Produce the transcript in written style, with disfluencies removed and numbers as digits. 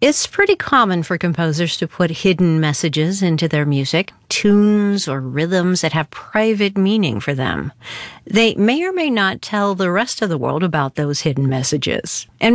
It's pretty common for composers to put hidden messages into their music, tunes or rhythms that have private meaning for them. They may or may not tell the rest of the world about those hidden messages. And